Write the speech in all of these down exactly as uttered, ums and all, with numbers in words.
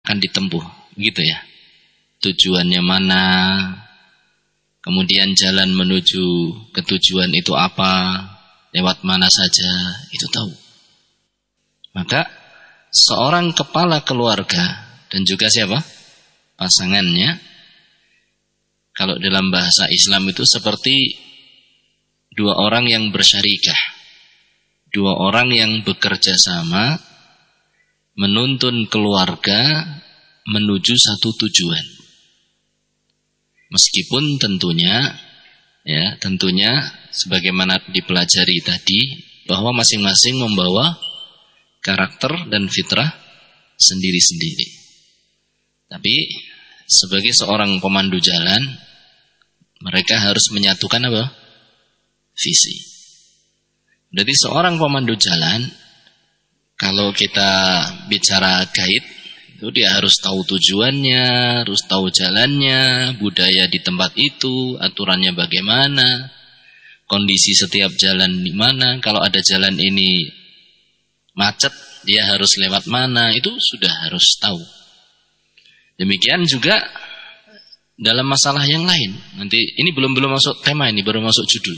akan ditempuh, gitu ya. Tujuannya mana, kemudian jalan menuju ke tujuan itu apa, lewat mana saja, itu tahu. Maka seorang kepala keluarga dan juga siapa? Pasangannya, kalau dalam bahasa Islam itu seperti dua orang yang bersyarikah, dua orang yang bekerja sama menuntun keluarga menuju satu tujuan. Meskipun tentunya, ya tentunya sebagaimana dipelajari tadi, bahwa masing-masing membawa karakter dan fitrah sendiri-sendiri. Tapi sebagai seorang pemandu jalan, mereka harus menyatukan apa? Visi. Jadi seorang pemandu jalan, kalau kita bicara guide, itu dia harus tahu tujuannya, harus tahu jalannya, budaya di tempat itu, aturannya bagaimana, kondisi setiap jalan di mana. Kalau ada jalan ini macet, dia harus lewat mana, itu sudah harus tahu. Demikian juga dalam masalah yang lain. Nanti ini belum belum masuk tema, ini baru masuk judul.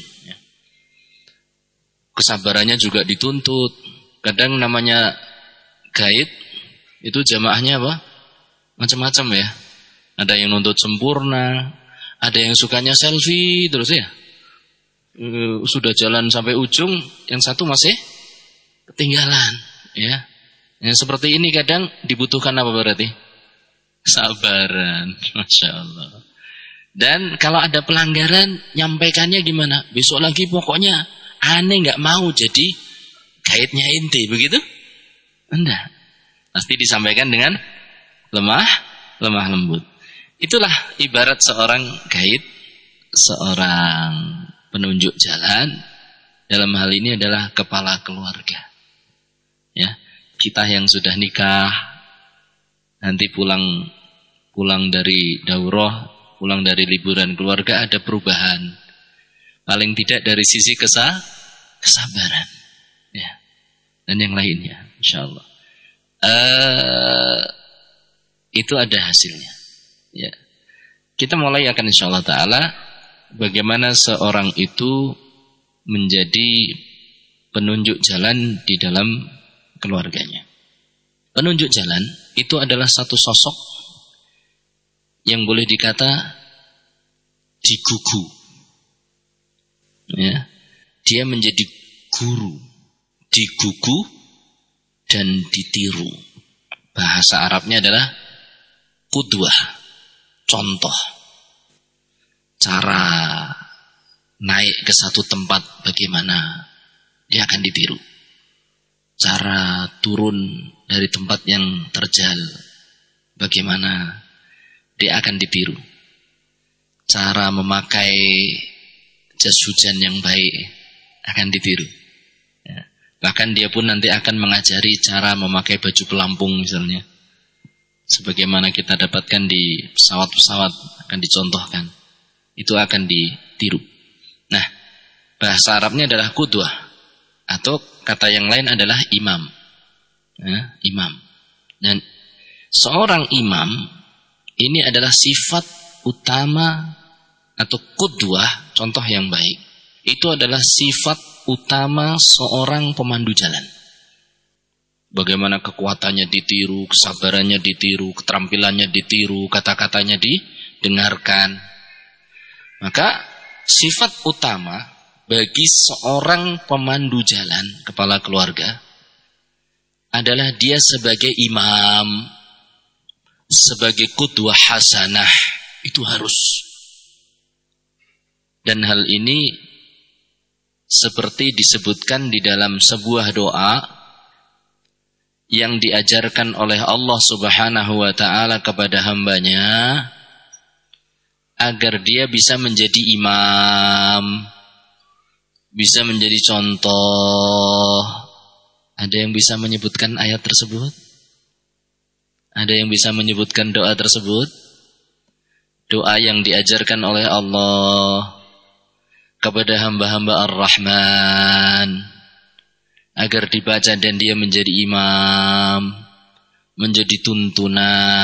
Kesabarannya juga dituntut. Kadang namanya guide itu jamaahnya apa? Macam-macam ya. Ada yang nuntut sempurna, ada yang sukanya selfie terus ya. E, sudah jalan sampai ujung, yang satu masih ketinggalan, ya. Yang seperti ini kadang dibutuhkan apa berarti? Sabaran, masya Allah. Dan kalau ada pelanggaran, nyampaikannya gimana? Besok lagi pokoknya aneh nggak mau jadi guide-nya inti, begitu? Enggak. Pasti disampaikan dengan lemah, lemah lembut. Itulah ibarat seorang guide, seorang penunjuk jalan. Dalam hal ini adalah kepala keluarga. Ya, kita yang sudah nikah, nanti pulang pulang dari daurah, pulang dari liburan keluarga ada perubahan. Paling tidak dari sisi kesa, kesabaran, ya, dan yang lainnya, insyaallah. Uh, itu ada hasilnya, ya. Kita mulai akan insyaallah taala bagaimana seorang itu menjadi penunjuk jalan di dalam keluarganya. Penunjuk jalan itu adalah satu sosok yang boleh dikata digugu, ya. Dia menjadi guru, digugu dan ditiru. Bahasa Arabnya adalah qudwah, contoh. Cara naik ke satu tempat bagaimana, dia akan ditiru. Cara turun dari tempat yang terjal bagaimana, dia akan ditiru. Cara memakai jas hujan yang baik akan ditiru. Ya. Bahkan dia pun nanti akan mengajari cara memakai baju pelampung misalnya. Sebagaimana kita dapatkan di pesawat-pesawat akan dicontohkan. Itu akan ditiru. Nah, bahasa Arabnya adalah qudwah. Atau kata yang lain adalah imam. Ya, imam. Dan seorang imam ini adalah sifat utama atau qudwah, contoh yang baik. Itu adalah sifat utama seorang pemandu jalan. Bagaimana kekuatannya ditiru, kesabarannya ditiru, keterampilannya ditiru, kata-katanya didengarkan. Maka sifat utama bagi seorang pemandu jalan, kepala keluarga, adalah dia sebagai imam, sebagai qudwah hasanah. Itu harus. Dan hal ini seperti disebutkan di dalam sebuah doa yang diajarkan oleh Allah Subhanahu wa ta'ala kepada hambanya agar dia bisa menjadi imam, bisa menjadi contoh. Ada yang bisa menyebutkan ayat tersebut? Ada yang bisa menyebutkan doa tersebut? Doa yang diajarkan oleh Allah kepada hamba-hamba Ar-Rahman agar dibaca dan dia menjadi imam. menjadi tuntunan